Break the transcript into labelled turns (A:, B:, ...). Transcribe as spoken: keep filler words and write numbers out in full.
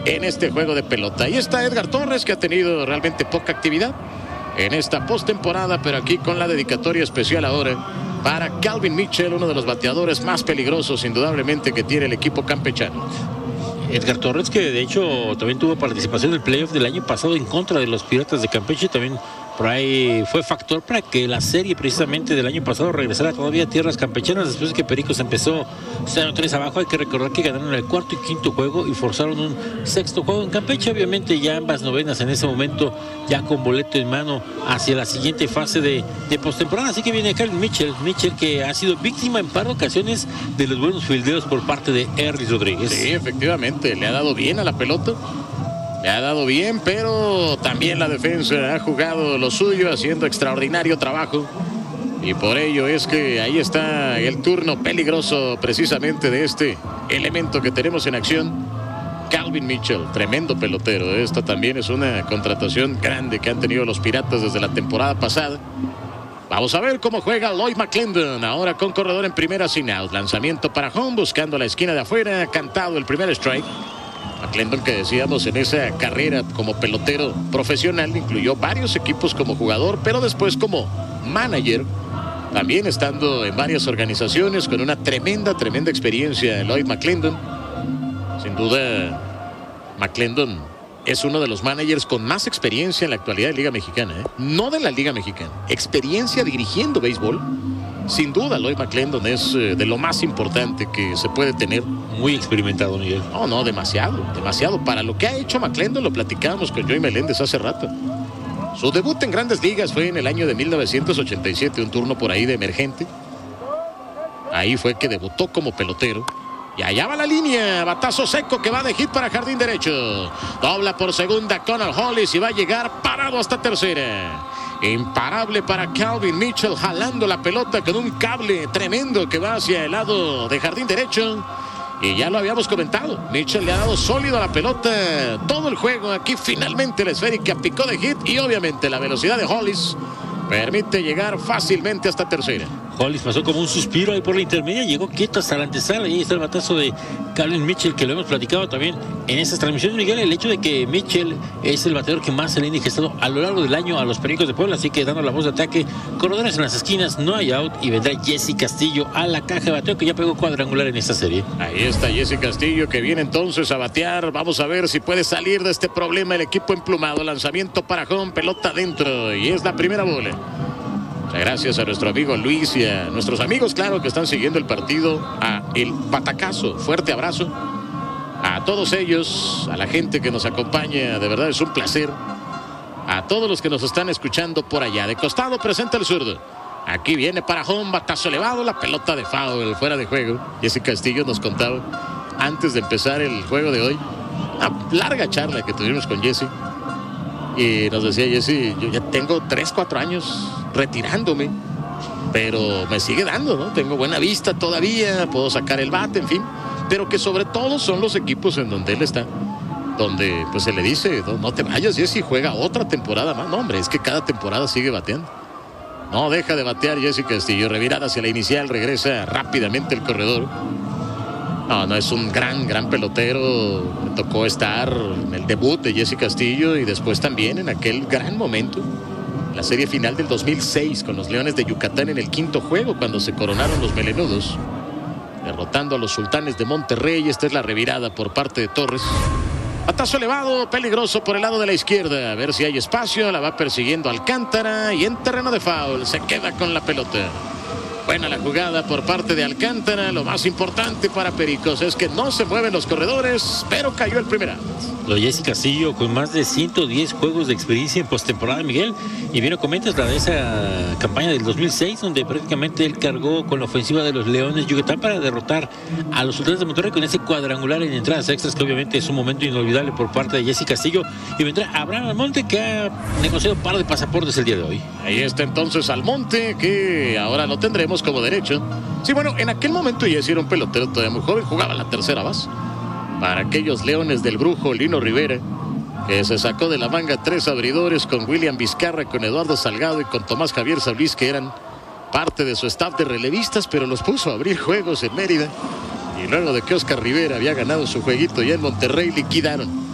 A: en este juego de pelota. Ahí está Edgar Torres, que ha tenido realmente poca actividad en esta postemporada, pero aquí con la dedicatoria especial ahora para Calvin Mitchell, uno de los bateadores más peligrosos indudablemente que tiene el equipo campechano.
B: Edgar Torres, que de hecho también tuvo participación en el playoff del año pasado en contra de los Piratas de Campeche, también por ahí fue factor para que la serie precisamente del año pasado regresara todavía a tierras campechanas después de que Pericos empezó cero tres abajo. Hay que recordar que ganaron el cuarto y quinto juego y forzaron un sexto juego en Campeche, obviamente ya ambas novenas en ese momento ya con boleto en mano hacia la siguiente fase de, de postemporada. Así que viene Calvin Mitchell, Mitchell que ha sido víctima en par de ocasiones de los buenos fildeos por parte de Erlis Rodríguez.
A: Sí, efectivamente, le ha dado bien a la pelota. Le ha dado bien, pero también la defensa ha jugado lo suyo, haciendo extraordinario trabajo. Y por ello es que ahí está el turno peligroso precisamente de este elemento que tenemos en acción. Calvin Mitchell, tremendo pelotero. Esta también es una contratación grande que han tenido los Piratas desde la temporada pasada. Vamos a ver cómo juega Lloyd McClendon, ahora con corredor en primera sin out. Lanzamiento para home, buscando la esquina de afuera, cantado el primer strike. McClendon, que decíamos en esa carrera como pelotero profesional, incluyó varios equipos como jugador, pero después como manager, también estando en varias organizaciones con una tremenda, tremenda experiencia. Lloyd McClendon, sin duda, McClendon es uno de los managers con más experiencia en la actualidad de Liga Mexicana, ¿eh? No de la Liga Mexicana, experiencia dirigiendo béisbol. Sin duda, Lloyd McClendon es eh, de lo más importante que se puede tener.
B: Muy experimentado, Miguel.
A: No, no, demasiado, demasiado. Para lo que ha hecho McClendon, lo platicábamos con Joey Meléndez hace rato. Su debut en Grandes Ligas fue en el año de mil novecientos ochenta y siete, un turno por ahí de emergente. Ahí fue que debutó como pelotero. Y allá va la línea, batazo seco que va de hit para jardín derecho. Dobla por segunda Connor Hollis y va a llegar parado hasta tercera. Imparable para Calvin Mitchell, jalando la pelota con un cable tremendo que va hacia el lado de jardín derecho. Y ya lo habíamos comentado, Mitchell le ha dado sólido a la pelota todo el juego. Aquí finalmente la esférica picó de hit y obviamente la velocidad de Hollis permite llegar fácilmente hasta tercera.
B: Hollis pasó como un suspiro ahí por la intermedia, llegó quieto hasta la antesala y ahí está el batazo de Calvin Mitchell, que lo hemos platicado también en estas transmisiones, Miguel, el hecho de que Mitchell es el bateador que más se le ha indigestado a lo largo del año a los Pericos de Puebla, así que dando la voz de ataque, corredores en las esquinas, no hay out y vendrá Jesse Castillo a la caja de bateo, que ya pegó cuadrangular en esta serie.
A: Ahí está Jesse Castillo, que viene entonces a batear. Vamos a ver si puede salir de este problema el equipo emplumado. Lanzamiento para home, pelota adentro y es la primera bola. Gracias a nuestro amigo Luis y a nuestros amigos, claro, que están siguiendo el partido, a El Batacazo. Fuerte abrazo a todos ellos, a la gente que nos acompaña, de verdad es un placer. A todos los que nos están escuchando por allá. De costado presenta el zurdo. Aquí viene para home, batazo elevado, la pelota de foul, fuera de juego. Jesse Castillo nos contaba antes de empezar el juego de hoy, una larga charla que tuvimos con Jesse. Y nos decía Jesse, yo ya tengo tres, cuatro años retirándome, pero me sigue dando, ¿no? Tengo buena vista todavía, puedo sacar el bate, en fin. Pero que sobre todo son los equipos en donde él está, donde pues se le dice, no, no te vayas, Jesse, juega otra temporada más. No, hombre, es que cada temporada sigue bateando. No deja de batear Jesse Castillo. Revirada hacia la inicial, regresa rápidamente el corredor. No, no, es un gran, gran pelotero. Me tocó estar en el debut de Jesse Castillo y después también en aquel gran momento, la serie final del dos mil seis con los Leones de Yucatán en el quinto juego, cuando se coronaron los melenudos, derrotando a los Sultanes de Monterrey. Esta es la revirada por parte de Torres. Batazo elevado, peligroso por el lado de la izquierda. A ver si hay espacio. La va persiguiendo Alcántara y en terreno de foul se queda con la pelota. Buena la jugada por parte de Alcántara. Lo más importante para Pericos es que no se mueven los corredores, pero cayó el primer out.
B: Lo de Jesse Castillo con más de ciento diez juegos de experiencia en postemporada, Miguel. Y bien lo comentas, la de esa campaña del dos mil seis, donde prácticamente él cargó con la ofensiva de los Leones Yucatán para derrotar a los Sultanes de Monterrey con ese cuadrangular en entradas extras, que obviamente es un momento inolvidable por parte de Jesse Castillo. Y vendrá Abraham Almonte, que ha negociado un par de pasaportes el día de hoy.
A: Ahí está entonces Almonte, que ahora lo tendremos como derecho. Sí, bueno, en aquel momento Jesse era un pelotero todavía muy joven, jugaba la tercera base para aquellos Leones del Brujo Lino Rivera, que se sacó de la manga tres abridores con William Vizcarra, con Eduardo Salgado y con Tomás Javier Solís, que eran parte de su staff de relevistas, pero los puso a abrir juegos en Mérida. Y luego de que Oscar Rivera había ganado su jueguito ya en Monterrey, liquidaron